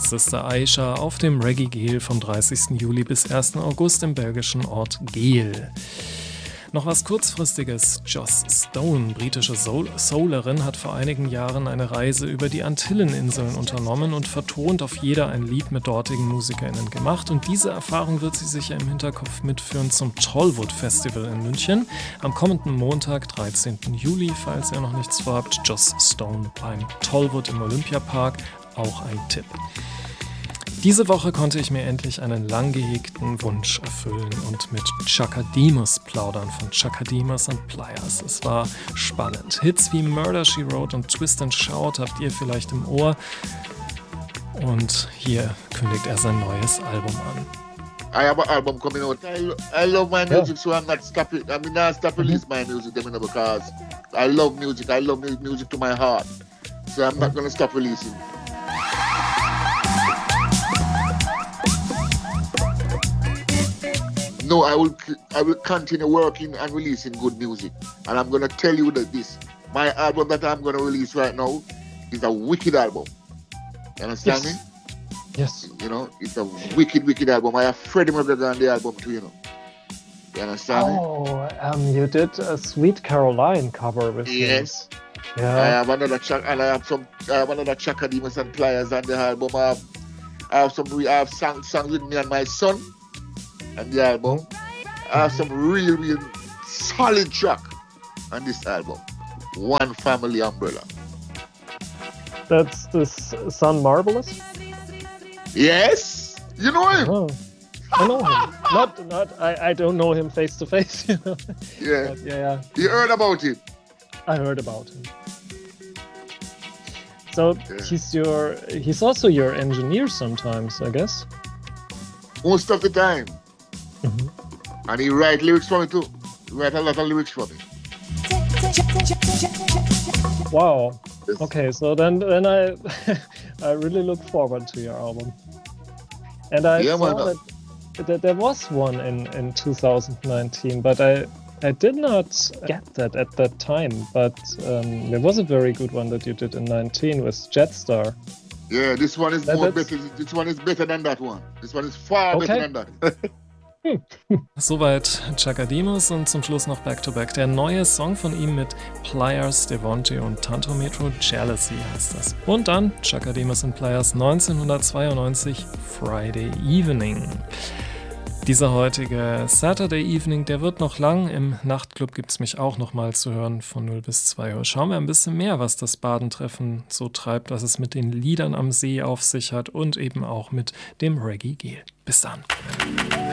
Sister Aisha auf dem Reggae Geel vom 30. Juli bis 1. August im belgischen Ort Geel. Noch was Kurzfristiges. Joss Stone, britische Soulerin, hat vor einigen Jahren eine Reise über die Antilleninseln unternommen und vertont auf jeder ein Lied mit dortigen MusikerInnen gemacht. Und diese Erfahrung wird sie sich im Hinterkopf mitführen zum Tollwood Festival in München. Am kommenden Montag, 13. Juli, falls ihr noch nichts vorhabt, Joss Stone beim Tollwood im Olympiapark. Auch ein Tipp. Diese Woche konnte ich mir endlich einen lang gehegten Wunsch erfüllen und mit Chaka Demus plaudern von Chaka Demus and Pliers. Es war spannend. Hits wie Murder, She Wrote und Twist and Shout habt ihr vielleicht im Ohr. Und hier kündigt er sein neues Album an. I have an album coming out. I love my music, so I'm not stopping. I mean, not stop release my music, because I love music. I love music to my heart. So I'm not going to stop releasing. No, I will continue working and releasing good music. And I'm going to tell you that my album that I'm going to release right now is a wicked album. You understand me? Yes. You know, it's a wicked album. I have Freddie Mercury on the album too, you know. You understand me? Oh, you did a Sweet Caroline cover with me. Yes. Yeah. I have another track, and I have another Chaka Demus and Pliers on the album. I have songs with me and my son. And the album, I have some real solid track on this album. One Family Umbrella. That's this Son Marvelous? Yes, you know him. Oh, I know him. I don't know him face to face. You know. Yeah. But yeah. You heard about him? I heard about him. So he's also your engineer sometimes, I guess. Most of the time. Mm-hmm. And he write lyrics for me too. He write a lot of lyrics for me. Wow. Yes. Okay, so then I I really look forward to your album. And I saw that there was one in 2019, but I did not get that at that time. But there was a very good one that you did in 19 with Jetstar. Yeah, this one is better. This one is better than that one. This one is far better than that. Soweit Chaka Demus und zum Schluss noch Back-to-Back. Der neue Song von ihm mit Pliers, Devontae und Tanto Metro, Jealousy heißt das. Und dann Chaka Demus und Pliers 1992, Friday Evening. Dieser heutige Saturday Evening, der wird noch lang. Im Nachtclub gibt es mich auch noch mal zu hören von 0 bis 2 Uhr. Schauen wir ein bisschen mehr, was das Badentreffen so treibt, was es mit den Liedern am See auf sich hat und eben auch mit dem Reggae Geel. Bis dann.